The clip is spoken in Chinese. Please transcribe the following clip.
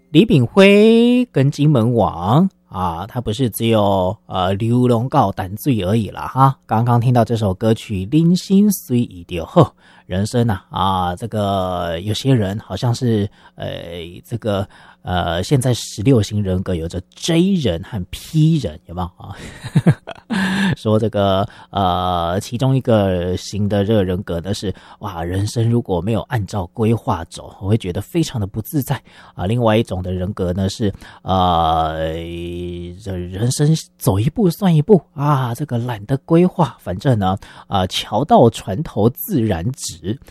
李炳辉跟金门王啊，他不是只有流浪到淡水而已啦哈。刚刚听到这首歌曲《人生虽已就好》，人生这个有些人好像是现在16型人格有着 J 人和 P 人，有没有啊？说这个其中一个型的这个人格呢是哇，人生如果没有按照规划走，我会觉得非常的不自在啊。另外一种的人格呢是人生走一步算一步啊，这个懒得规划，反正呢桥到船头自然直